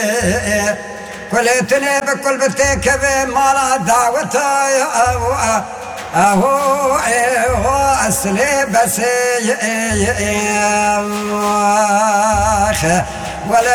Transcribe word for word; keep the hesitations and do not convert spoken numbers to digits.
كلتني بكل بتيك بمالا دعوتها اهو اهو اسلي بس ولا